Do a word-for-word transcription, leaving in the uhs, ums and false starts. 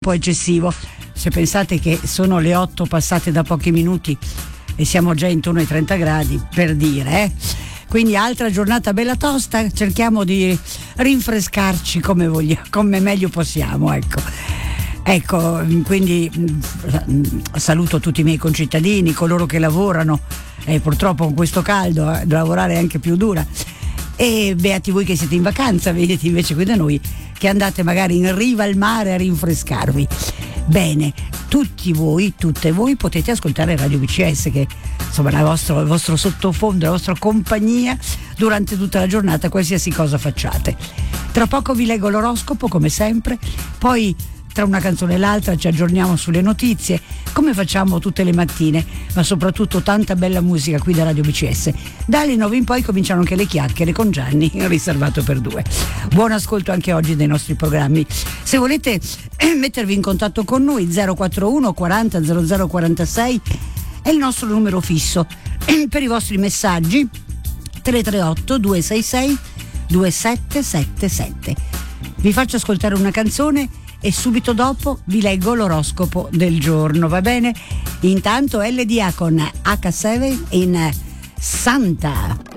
po' eccessivo. Se pensate che sono le otto passate da pochi minuti e siamo già intorno ai trenta gradi, per dire, eh? Quindi altra giornata bella tosta, cerchiamo di rinfrescarci come vogliamo, come meglio possiamo, ecco. Ecco, quindi saluto tutti i miei concittadini, coloro che lavorano, e purtroppo con questo caldo eh, lavorare è anche più dura. E beati voi che siete in vacanza, vedete invece qui da noi che andate magari in riva al mare a rinfrescarvi. Bene, tutti voi, tutte voi potete ascoltare Radio B C S, che insomma è il vostro, il vostro sottofondo, la vostra compagnia durante tutta la giornata, qualsiasi cosa facciate. Tra poco vi leggo l'oroscopo come sempre, poi tra una canzone e l'altra ci aggiorniamo sulle notizie, come facciamo tutte le mattine, ma soprattutto tanta bella musica qui da Radio B C S. Dalle nove in poi cominciano anche le chiacchiere con Gianni, riservato per due. Buon ascolto anche oggi dei nostri programmi. Se volete eh, mettervi in contatto con noi, zero quattro uno quaranta zero zero quarantasei è il nostro numero fisso. Per i vostri messaggi tre tre otto due sei sei due sette sette sette. Vi faccio ascoltare una canzone e subito dopo vi leggo l'oroscopo del giorno, va bene? Intanto L D A con acca sette in Santa.